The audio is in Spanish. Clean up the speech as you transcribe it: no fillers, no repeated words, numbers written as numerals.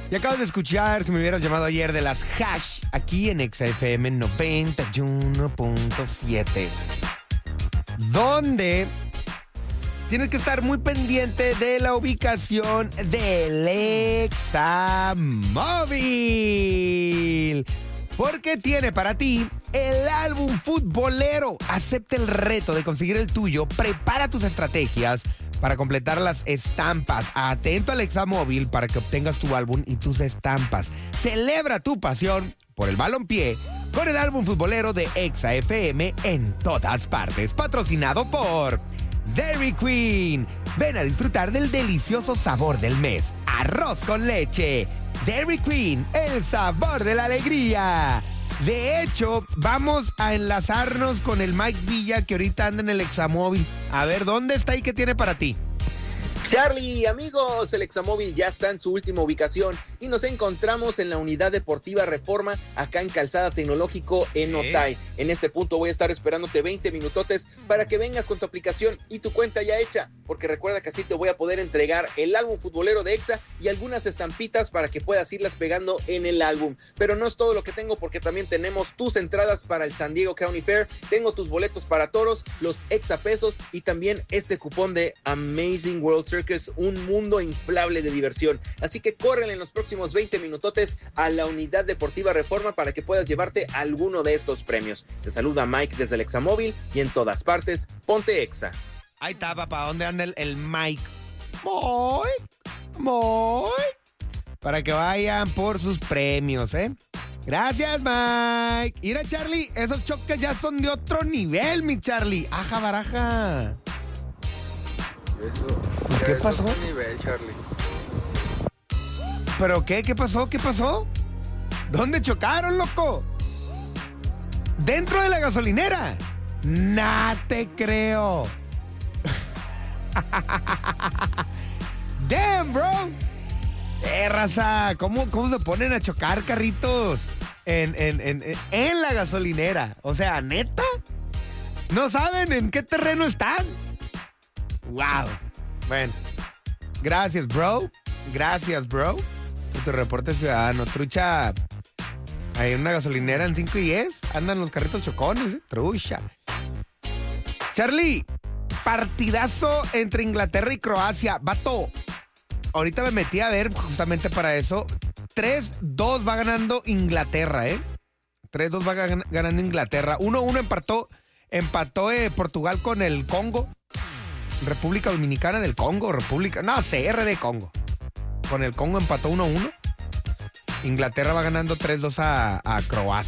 Y acabas de escuchar, si me hubieras llamado ayer, de las Hash, aquí en XFM 91.7. Donde tienes que estar muy pendiente de la ubicación del Examóvil. Porque tiene para ti el álbum futbolero. Acepta el reto de conseguir el tuyo. Prepara tus estrategias para completar las estampas. Atento al Examóvil para que obtengas tu álbum y tus estampas. Celebra tu pasión por el balompié con el álbum futbolero de Exa FM en todas partes. Patrocinado por Dairy Queen. Ven a disfrutar del delicioso sabor del mes. Arroz con leche. Dairy Queen, el sabor de la alegría. De hecho, vamos a enlazarnos con el Mike Villa, que ahorita anda en el Examóvil. A ver, ¿dónde está y qué tiene para ti? Charlie, amigos, el Examóvil ya está en su última ubicación y nos encontramos en la Unidad Deportiva Reforma, acá en Calzada Tecnológico en Otay. En este punto voy a estar esperándote 20 minutotes para que vengas con tu aplicación y tu cuenta ya hecha, porque recuerda que así te voy a poder entregar el álbum futbolero de Exa y algunas estampitas para que puedas irlas pegando en el álbum. Pero no es todo lo que tengo, porque también tenemos tus entradas para el San Diego County Fair, tengo tus boletos para toros, los Exa pesos y también este cupón de Amazing World Circus, un mundo inflable de diversión. Así que córrele en los próximos 20 minutotes a la Unidad Deportiva Reforma para que puedas llevarte alguno de estos premios. Te saluda Mike desde el Examóvil y en todas partes, ponte Exa. Ahí está, papá. ¿Dónde anda el Mike? Muy. Para que vayan por sus premios, ¿eh? Gracias, Mike. Mira, Charlie, esos choques ya son de otro nivel, mi Charlie. Aja, baraja. ¿Qué pasó? Nivel, Charlie. ¿Pero qué? ¿Qué pasó? ¿Qué pasó? ¿Dónde chocaron, loco? ¿Dentro de la gasolinera? Nah, te creo. Damn, bro. Raza, ¿cómo se ponen a chocar carritos en la gasolinera? O sea, ¿neta? ¿No saben en qué terreno están? Wow. Bueno, gracias, bro. Gracias, bro. Por tu reporte ciudadano. Trucha, hay una gasolinera en 5 y 10. Andan los carritos chocones, ¿eh? Trucha. Charlie, partidazo entre Inglaterra y Croacia. Vato, ahorita me metí a ver justamente para eso. 3-2 va ganando Inglaterra, ¿eh? 3-2 va ganando Inglaterra. 1-1 empató Portugal con el Congo. República Dominicana del Congo, CR de Congo. Con el Congo empató 1-1. Inglaterra va ganando 3-2 a Croacia.